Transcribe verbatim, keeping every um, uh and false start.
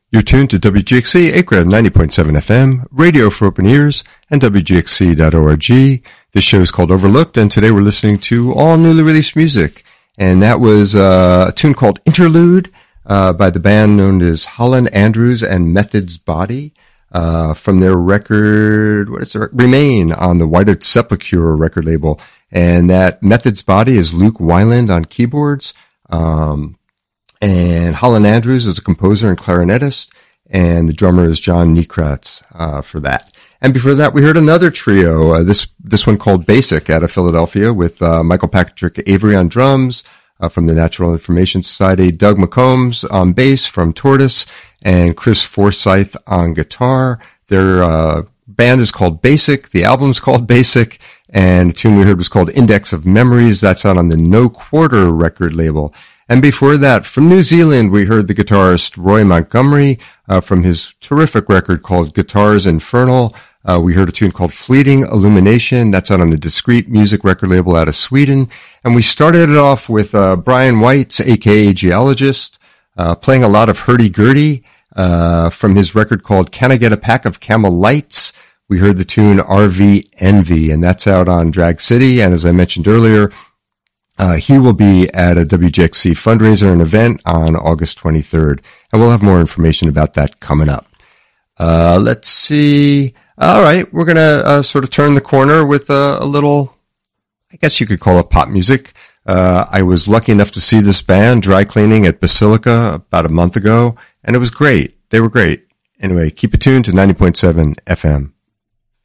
You're tuned to W G X C, Acre ninety point seven F M, radio for open ears, and W G X C dot org. This show is called Overlooked, and today we're listening to all newly released music. And that was uh, a tune called Interlude uh, by the band known as Holland Andrews and Method's Body uh, from their record, what is it, Remain on the Whited Sepulchre record label. And that Method's Body is Luke Weiland on keyboards. Um, And Holland Andrews is a composer and clarinetist, and the drummer is John Niekratz uh, for that. And before that, we heard another trio, uh, this this one called Basic out of Philadelphia with uh, Michael Patrick Avery on drums uh, from the Natural Information Society, Doug McCombs on bass from Tortoise, and Chris Forsyth on guitar. Their uh, band is called Basic, the album's called Basic, and the tune we heard was called Index of Memories. That's out on the No Quarter record label. And before that, from New Zealand, we heard the guitarist Roy Montgomery uh, from his terrific record called Guitars Infernal. Uh, we heard a tune called Fleeting Illumination. That's out on the Discreet Music record label out of Sweden. And we started it off with uh, Brian White's, a k a. Geologist, uh, playing a lot of hurdy-gurdy uh, from his record called Can I Get a Pack of Camel Lights? We heard the tune R V Envy, and that's out on Drag City. And as I mentioned earlier, Uh, he will be at a W G X C fundraiser and event on August twenty-third, and we'll have more information about that coming up. Uh, let's see. All right, we're going to uh, sort of turn the corner with a, a little, I guess you could call it pop music. Uh, I was lucky enough to see this band, Dry Cleaning, at Basilica about a month ago, and it was great. They were great. Anyway, keep it tuned to ninety point seven F M.